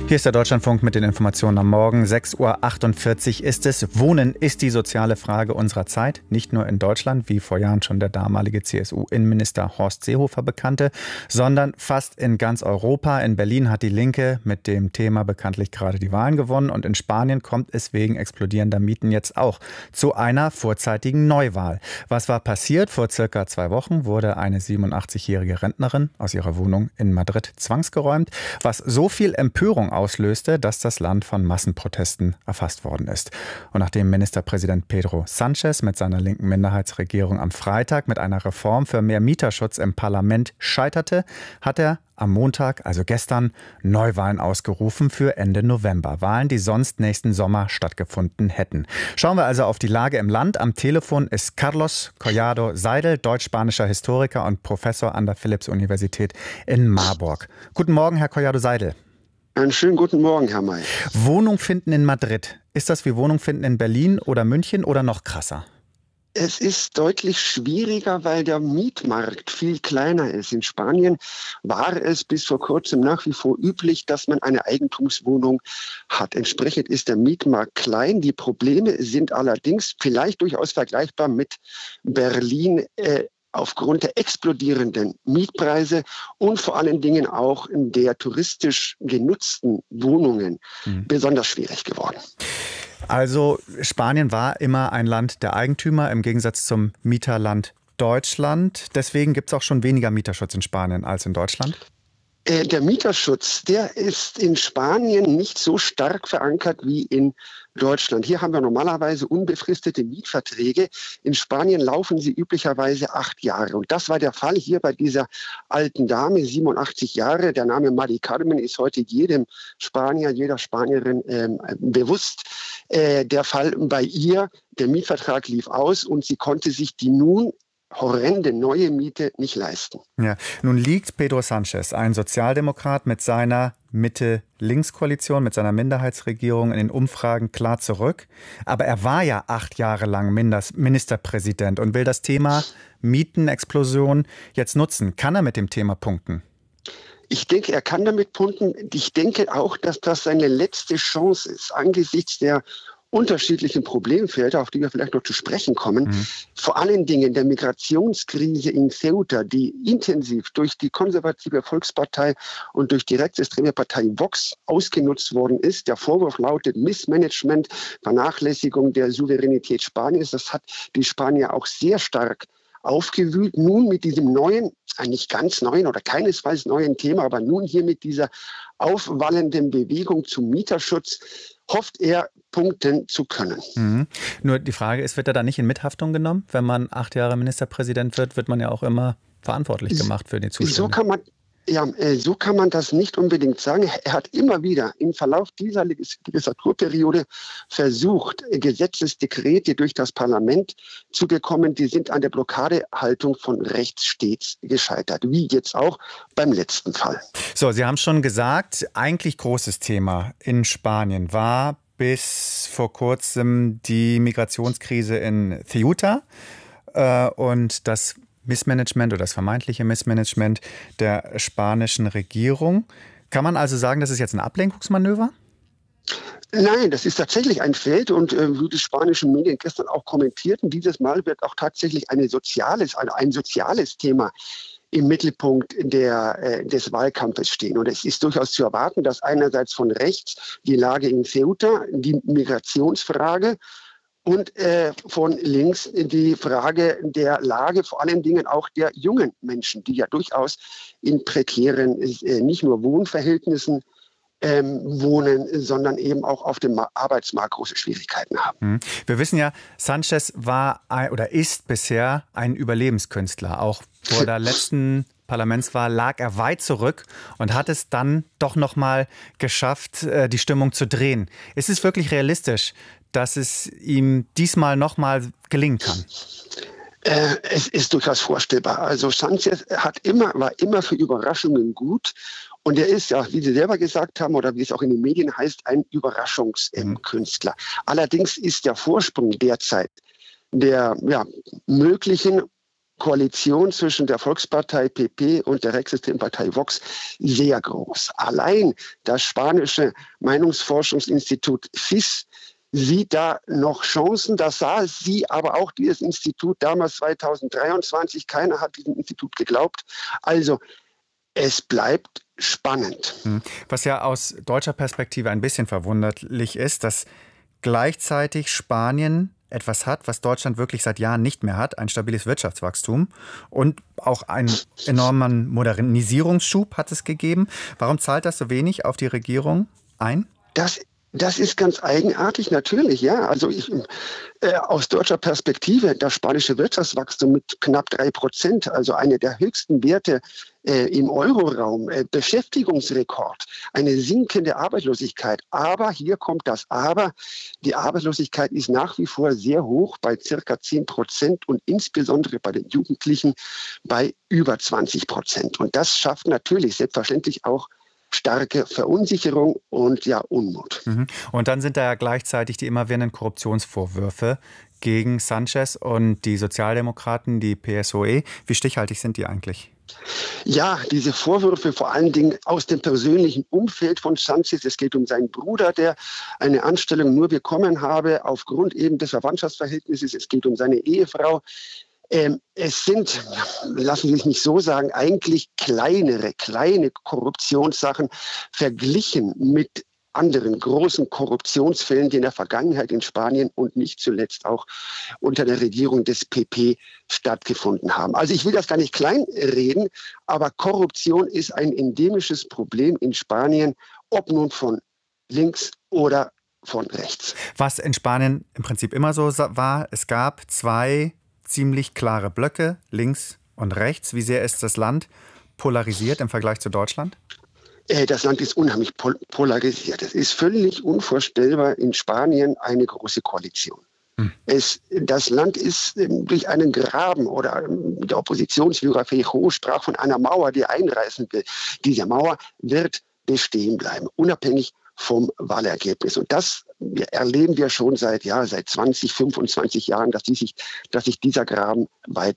Hier ist der Deutschlandfunk mit den Informationen am Morgen. 6:48 Uhr ist es. Wohnen ist die soziale Frage unserer Zeit. Nicht nur in Deutschland, wie vor Jahren schon der damalige CSU-Innenminister Horst Seehofer bekannte, sondern fast in ganz Europa. In Berlin hat die Linke mit dem Thema bekanntlich gerade die Wahlen gewonnen. Und in Spanien kommt es wegen explodierender Mieten jetzt auch zu einer vorzeitigen Neuwahl. Was war passiert? Vor circa 2 Wochen wurde eine 87-jährige Rentnerin aus ihrer Wohnung in Madrid zwangsgeräumt, was so viel Empörung auslöste, dass das Land von Massenprotesten erfasst worden ist. Und nachdem Ministerpräsident Pedro Sánchez mit seiner linken Minderheitsregierung am Freitag mit einer Reform für mehr Mieterschutz im Parlament scheiterte, hat er am Montag, also gestern, Neuwahlen ausgerufen für Ende November. Wahlen, die sonst nächsten Sommer stattgefunden hätten. Schauen wir also auf die Lage im Land. Am Telefon ist Carlos Collado Seidel, deutsch-spanischer Historiker und Professor an der Philipps-Universität in Marburg. Guten Morgen, Herr Collado Seidel. Einen schönen guten Morgen, Herr May. Wohnung finden in Madrid. Ist das wie Wohnung finden in Berlin oder München oder noch krasser? Es ist deutlich schwieriger, weil der Mietmarkt viel kleiner ist. In Spanien war es bis vor kurzem nach wie vor üblich, dass man eine Eigentumswohnung hat. Entsprechend ist der Mietmarkt klein. Die Probleme sind allerdings vielleicht durchaus vergleichbar mit Berlin, aufgrund der explodierenden Mietpreise und vor allen Dingen auch in der touristisch genutzten Wohnungen besonders schwierig geworden. Also Spanien war immer ein Land der Eigentümer im Gegensatz zum Mieterland Deutschland. Deswegen gibt es auch schon weniger Mieterschutz in Spanien als in Deutschland. Der Mieterschutz, der ist in Spanien nicht so stark verankert wie in Deutschland. Hier haben wir normalerweise unbefristete Mietverträge. In Spanien laufen sie üblicherweise 8 Jahre. Und das war der Fall hier bei dieser alten Dame, 87 Jahre. Der Name Mari Carmen ist heute jedem Spanier, jeder Spanierin bewusst. Der Fall bei ihr, der Mietvertrag lief aus und sie konnte sich die nun horrende neue Miete nicht leisten. Ja, nun liegt Pedro Sánchez, ein Sozialdemokrat, mit seiner Mitte-Links-Koalition, mit seiner Minderheitsregierung in den Umfragen klar zurück. Aber er war ja 8 Jahre lang Ministerpräsident und will das Thema Mietenexplosion jetzt nutzen. Kann er mit dem Thema punkten? Ich denke, er kann damit punkten. Ich denke auch, dass das seine letzte Chance ist, angesichts der unterschiedlichen Problemfelder, auf die wir vielleicht noch zu sprechen kommen. Vor allen Dingen der Migrationskrise in Ceuta, die intensiv durch die konservative Volkspartei und durch die rechtsextreme Partei Vox ausgenutzt worden ist. Der Vorwurf lautet Missmanagement, Vernachlässigung der Souveränität Spaniens. Das hat die Spanier auch sehr stark aufgewühlt. Nun mit diesem neuen, nicht ganz neuen oder keinesfalls neuen Thema, aber nun hier mit dieser aufwallenden Bewegung zum Mieterschutz hofft er, punkten zu können. Nur die Frage ist, wird er da nicht in Mithaftung genommen? Wenn man 8 Jahre Ministerpräsident wird, man ja auch immer verantwortlich gemacht für die Zustände. So kann man das nicht unbedingt sagen. Er hat immer wieder im Verlauf dieser Legislaturperiode versucht, Gesetzesdekrete durch das Parlament zu bekommen. Die sind an der Blockadehaltung von rechts stets gescheitert, wie jetzt auch beim letzten Fall. So, Sie haben schon gesagt, eigentlich großes Thema in Spanien war bis vor kurzem die Migrationskrise in Ceuta und das Missmanagement oder das vermeintliche Missmanagement der spanischen Regierung. Kann man also sagen, das ist jetzt ein Ablenkungsmanöver? Nein, das ist tatsächlich ein Feld und wie die spanischen Medien gestern auch kommentierten, dieses Mal wird auch tatsächlich ein soziales Thema im Mittelpunkt des Wahlkampfes stehen. Und es ist durchaus zu erwarten, dass einerseits von rechts die Lage in Ceuta, die Migrationsfrage, und von links die Frage der Lage, vor allen Dingen auch der jungen Menschen, die ja durchaus in prekären, nicht nur Wohnverhältnissen wohnen, sondern eben auch auf dem Arbeitsmarkt große Schwierigkeiten haben. Wir wissen ja, Sánchez war oder ist bisher ein Überlebenskünstler. Auch vor der letzten Parlamentswahl lag er weit zurück und hat es dann doch noch mal geschafft, die Stimmung zu drehen. Ist es wirklich realistisch, dass es ihm diesmal noch mal gelingen kann? Es ist durchaus vorstellbar. Also Sánchez war immer für Überraschungen gut. Und er ist ja, wie Sie selber gesagt haben, oder wie es auch in den Medien heißt, ein Überraschungskünstler. Allerdings ist der Vorsprung derzeit der möglichen Koalition zwischen der Volkspartei PP und der rechtsextremen Partei Vox sehr groß. Allein das spanische Meinungsforschungsinstitut FIS sieht da noch Chancen. Das sah sie aber auch dieses Institut damals 2023. Keiner hat diesem Institut geglaubt. Also es bleibt spannend. Was ja aus deutscher Perspektive ein bisschen verwunderlich ist, dass gleichzeitig Spanien etwas hat, was Deutschland wirklich seit Jahren nicht mehr hat, ein stabiles Wirtschaftswachstum und auch einen enormen Modernisierungsschub hat es gegeben. Warum zahlt das so wenig auf die Regierung ein? Das ist ganz eigenartig, natürlich, ja. Also aus deutscher Perspektive, das spanische Wirtschaftswachstum mit knapp 3%, also eine der höchsten Werte im Euroraum, Beschäftigungsrekord, eine sinkende Arbeitslosigkeit. Aber, hier kommt das Aber, die Arbeitslosigkeit ist nach wie vor sehr hoch, bei circa 10% und insbesondere bei den Jugendlichen bei über 20%. Und das schafft natürlich selbstverständlich auch starke Verunsicherung und ja Unmut. Und dann sind da ja gleichzeitig die immerwährenden Korruptionsvorwürfe gegen Sanchez und die Sozialdemokraten, die PSOE. Wie stichhaltig sind die eigentlich? Ja, diese Vorwürfe vor allen Dingen aus dem persönlichen Umfeld von Sanchez. Es geht um seinen Bruder, der eine Anstellung nur bekommen habe aufgrund eben des Verwandtschaftsverhältnisses. Es geht um seine Ehefrau. Es sind, lassen Sie es mich so sagen, eigentlich kleine Korruptionssachen verglichen mit anderen großen Korruptionsfällen, die in der Vergangenheit in Spanien und nicht zuletzt auch unter der Regierung des PP stattgefunden haben. Also ich will das gar nicht kleinreden, aber Korruption ist ein endemisches Problem in Spanien, ob nun von links oder von rechts. Was in Spanien im Prinzip immer so war, es gab zwei ziemlich klare Blöcke, links und rechts. Wie sehr ist das Land polarisiert im Vergleich zu Deutschland? Das Land ist unheimlich polarisiert. Es ist völlig unvorstellbar in Spanien eine große Koalition. Das Land ist durch einen Graben, oder der Oppositionsführer Feijóo sprach von einer Mauer, die einreißen will. Diese Mauer wird bestehen bleiben, unabhängig vom Wahlergebnis. Und das erleben wir schon seit 20, 25 Jahren, dass sich dieser Graben